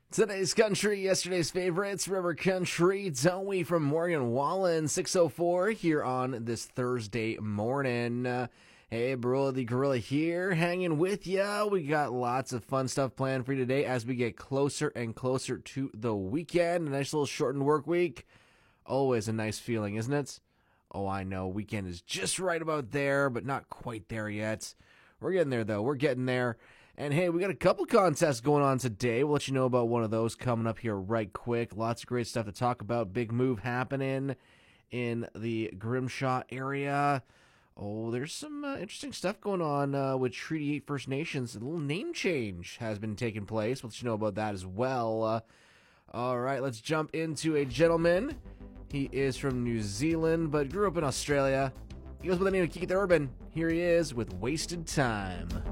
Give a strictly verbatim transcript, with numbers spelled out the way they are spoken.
Today's country, yesterday's favorites, River Country, Zoe from Morgan Wallen, six oh four here on this Thursday morning. Uh, hey, Barilla the Gorilla here, hanging with ya. We got lots of fun stuff planned for you today as we get closer and closer to the weekend. A nice little shortened work week. Always a nice feeling, isn't it? Oh, I know, weekend is just right about there, but not quite there yet. We're getting there, though. We're getting there. And hey, we got a couple contests going on today. We'll let you know about one of those coming up here right quick. Lots of great stuff to talk about. Big move happening in the Grimshaw area. Oh, there's some uh, interesting stuff going on uh, with Treaty eight First Nations. A little name change has been taking place. We'll let you know about that as well. Uh, all right, let's jump into a gentleman. He is from New Zealand, but grew up in Australia. He goes by the name of Keith Urban. Here he is with Wasted Time.